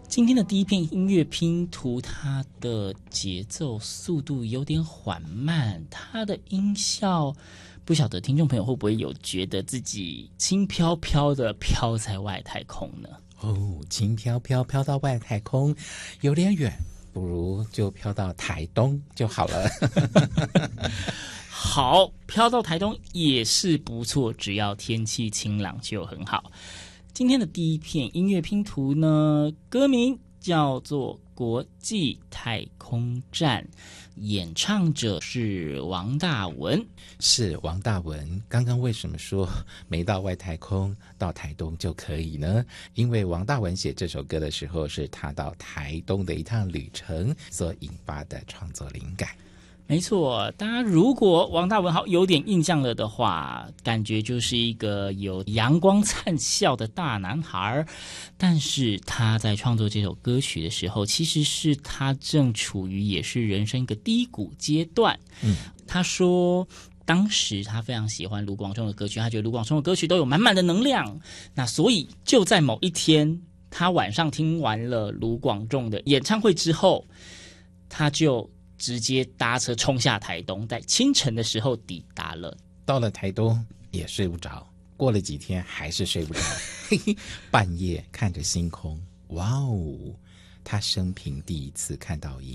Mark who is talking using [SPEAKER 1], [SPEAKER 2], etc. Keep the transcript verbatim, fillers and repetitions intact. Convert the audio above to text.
[SPEAKER 1] 今天的第一片音乐拼图，它的节奏速度有点缓慢，它的音效，不晓得听众朋友会不会有觉得自己轻飘飘的飘在外太空呢？
[SPEAKER 2] 哦，轻飘飘飘到外太空有点远，不如就飘到台东就好了。
[SPEAKER 1] 好，飘到台东也是不错，只要天气晴朗就很好。今天的第一片音乐拼图呢，歌名叫做《国际太空站》，演唱者是王大文。
[SPEAKER 2] 是王大文。刚刚为什么说没到外太空到台东就可以呢？因为王大文写这首歌的时候，是他到台东的一趟旅程所引发的创作灵感。
[SPEAKER 1] 没错，大家如果王大文好有点印象了的话，感觉就是一个有阳光灿笑的大男孩。但是他在创作这首歌曲的时候，其实是他正处于也是人生一个低谷阶段。嗯，他说当时他非常喜欢卢广仲的歌曲，他觉得卢广仲的歌曲都有满满的能量。那所以就在某一天，他晚上听完了卢广仲的演唱会之后，他就直接搭车冲下台东，在清晨的时候抵达了。
[SPEAKER 2] 到了台东也睡不着，过了几天还是睡不着。半夜看着星空，哇哦，他生平第一次看到